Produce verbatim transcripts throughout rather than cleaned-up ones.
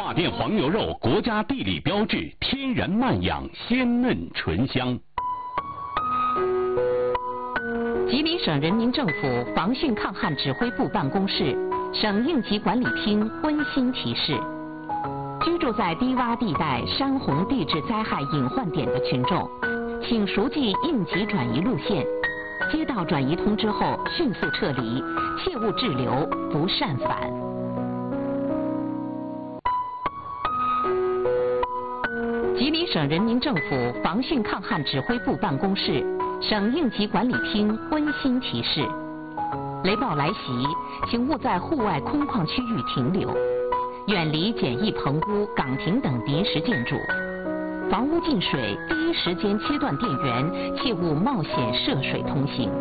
大甸黄牛肉，国家地理标志，天然慢养，鲜嫩醇香。 吉林省人民政府防汛抗旱指挥部办公室、省应急管理厅温馨提示：居住在低洼地带、山洪地质灾害隐患点的群众，请熟记应急转移路线，接到转移通知后迅速撤离，切勿滞留，不擅返。吉林省人民政府防汛抗旱指挥部办公室、省应急管理厅温馨提示：雷暴来袭，请勿在户外空旷区域停留，远离简易棚屋、岗亭等临时建筑。房屋进水，第一时间切断电源，切勿冒险涉水通行。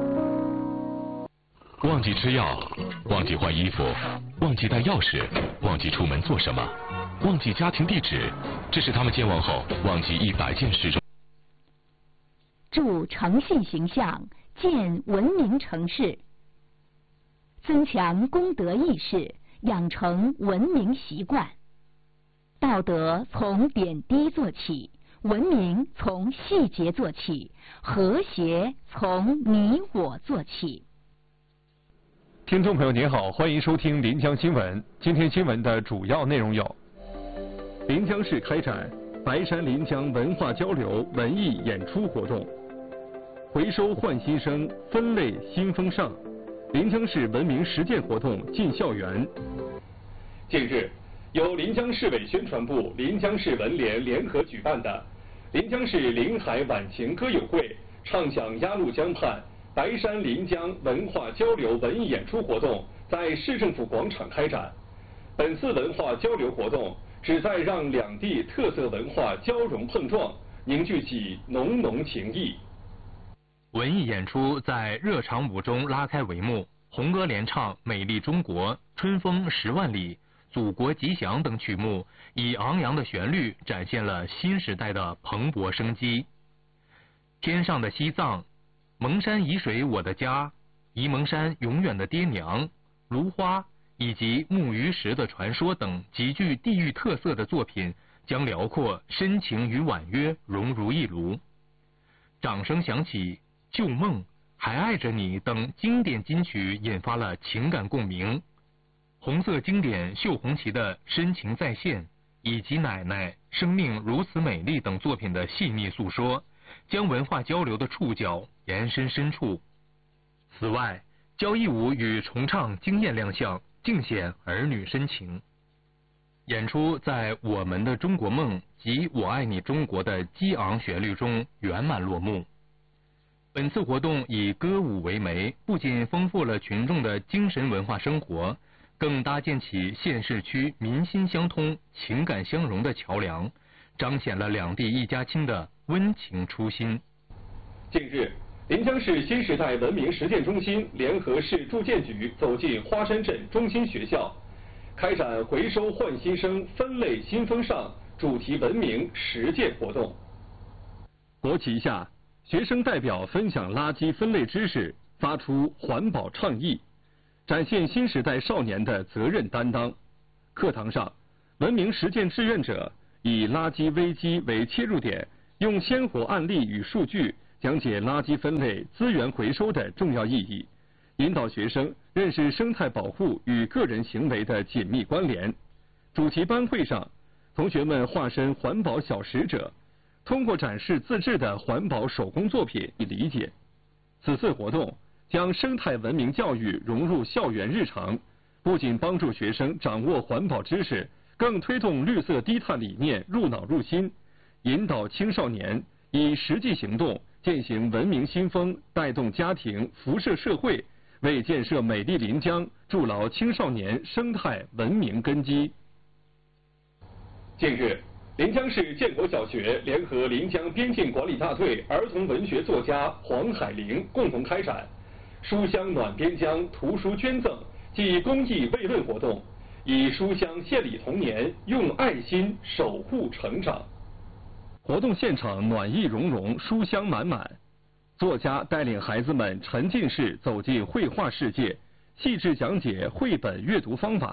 忘记吃药，忘记换衣服，忘记带钥匙，忘记出门做什么，忘记家庭地址，这是他们健忘后忘记一百件事中。 筑诚信形象，建文明城市，增强公德意识，养成文明习惯。道德从点滴做起，文明从细节做起，和谐从你我做起。 听众朋友您好，欢迎收听临江新闻。今天新闻的主要内容有：临江市开展白山临江文化交流文艺演出活动，回收换新生，分类新风尚，临江市文明实践活动进校园。近日，由临江市委宣传部、临江市文联联合举办的临江市临海晚晴歌友会畅享鸭绿江畔白山临江文化交流文艺演出活动在市政府广场开展。本次文化交流活动旨在让两地特色文化交融碰撞，凝聚起浓浓情谊。 文艺演出在热场舞中拉开帷幕，红歌联唱《美丽中国》《春风十万里》《祖国吉祥》等曲目，以昂扬的旋律展现了新时代的蓬勃生机。天上的西藏、蒙山沂水我的家、沂蒙山永远的爹娘、芦花以及木鱼石的传说等极具地域特色的作品，将辽阔深情与婉约融入一炉。掌声响起，旧梦、还爱着你等经典金曲引发了情感共鸣。红色经典绣红旗的深情再现，以及奶奶、生命如此美丽等作品的细腻诉说，将文化交流的触角延伸深处。此外，交谊舞与重唱惊艳亮相，尽显儿女深情。演出在我们的中国梦及我爱你中国的激昂旋律中圆满落幕。本次活动以歌舞为媒，不仅丰富了群众的精神文化生活，更搭建起县市区民心相通、情感相融的桥梁，彰显了两地一家亲的温情初心。 近日，临江市新时代文明实践中心联合市住建局走进花山镇中心学校，开展回收换新生、分类新风尚主题文明实践活动。国旗下，学生代表分享垃圾分类知识，发出环保倡议，展现新时代少年的责任担当。课堂上，文明实践志愿者以垃圾危机为切入点，用鲜活案例与数据讲解垃圾分类、资源回收的重要意义，引导学生认识生态保护与个人行为的紧密关联。主题班会上，同学们化身环保小使者，通过展示自制的环保手工作品以理解。此次活动将生态文明教育融入校园日常，不仅帮助学生掌握环保知识，更推动绿色低碳理念入脑入心，引导青少年以实际行动践行文明新风，带动家庭，辐射社会，为建设美丽临江筑牢青少年生态文明根基。近日，临江市建国小学联合临江边境管理大队儿童文学作家黄海玲共同开展书香暖边疆图书捐赠暨公益慰问活动，以书香献礼童年，用爱心守护成长。活动现场暖意融融，书香满满。作家带领孩子们沉浸式走进绘画世界，细致讲解绘本阅读方法，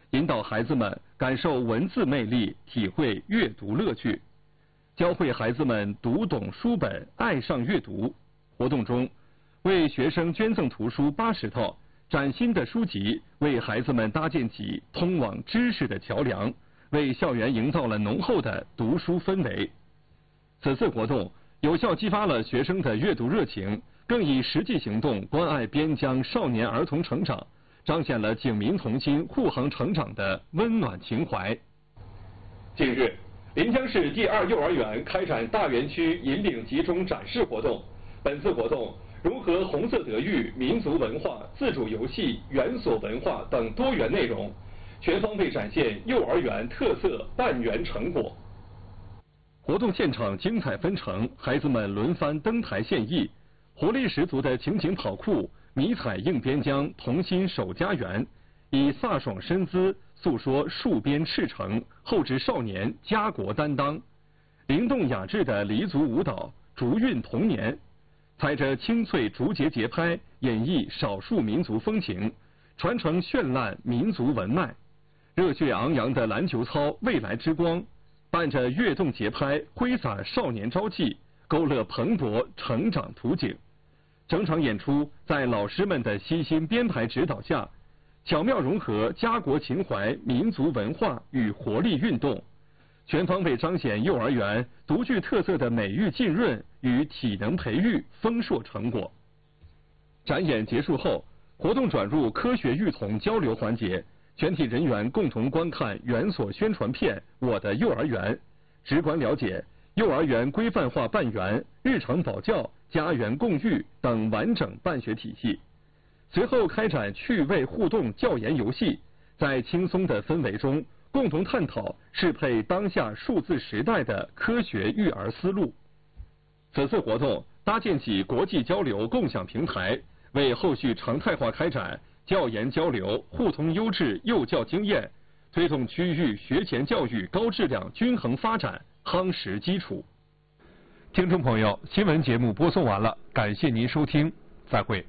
引导孩子们感受文字魅力，体会阅读乐趣，教会孩子们读懂书本，爱上阅读。活动中，为学生捐赠图书八十套，崭新的书籍为孩子们搭建起通往知识的桥梁，为校园营造了浓厚的读书氛围。此次活动有效激发了学生的阅读热情，更以实际行动关爱边疆少年儿童成长，彰显了警民同心、护航成长的温暖情怀。近日，临江市第二幼儿园开展大园区引领集中展示活动。本次活动融合红色德育、民族文化、自主游戏、园所文化等多元内容，全方位展现幼儿园特色办园成果。活动现场精彩纷呈，孩子们轮番登台献艺，活力十足的情景跑酷、迷彩映边疆、童心守家园，以飒爽身姿诉说戍边赤诚、厚植少年家国担当。灵动雅致的黎族舞蹈竹韵童年，踩着清脆竹节节拍，演绎少数民族风情，传承绚烂民族文脉。热血昂扬的篮球操未来之光，伴着跃动节拍，挥洒少年朝气，勾勒蓬勃成长图景。整场演出在老师们的悉心编排指导下，巧妙融合家国情怀、民族文化与活力运动，全方位彰显幼儿园独具特色的美育浸润与体能培育丰硕成果。展演结束后，活动转入科学育童交流环节，全体人员共同观看园所宣传片《我的幼儿园》，直观了解幼儿园规范化办园、日常保教、家园共育等完整办学体系。随后开展趣味互动教研游戏，在轻松的氛围中共同探讨适配当下数字时代的科学育儿思路。此次活动搭建起国际交流共享平台，为后续常态化开展教研交流、互通优质幼教经验，推动区域学前教育高质量均衡发展夯实基础。听众朋友，新闻节目播送完了，感谢您收听，再会。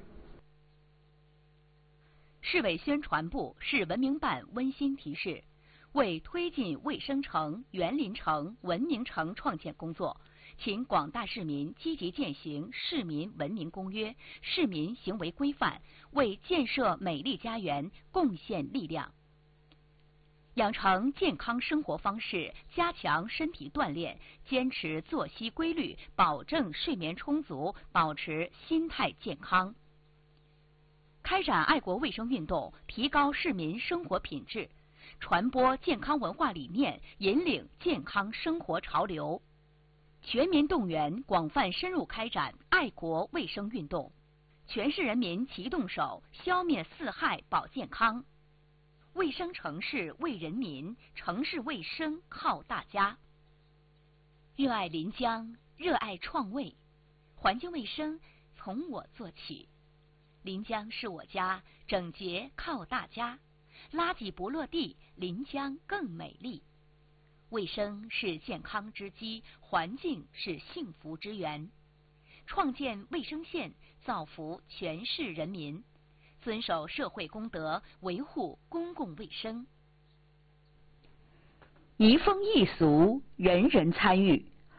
市委宣传部、市文明办温馨提示：为推进卫生城、园林城、文明城创建工作，请广大市民积极践行《市民文明公约》、市民行为规范，为建设美丽家园贡献力量。养成健康生活方式，加强身体锻炼，坚持作息规律，保证睡眠充足，保持心态健康。开展爱国卫生运动，提高市民生活品质，传播健康文化理念，引领健康生活潮流。全民动员，广泛深入开展爱国卫生运动，全市人民齐动手，消灭四害保健康。卫生城市为人民，城市卫生靠大家。热爱临江，热爱创卫，环境卫生从我做起。临江是我家，整洁靠大家，垃圾不落地，临江更美丽。卫生是健康之基，环境是幸福之源。创建卫生县，造福全市人民，遵守社会公德，维护公共卫生。 移风易俗，人人参与。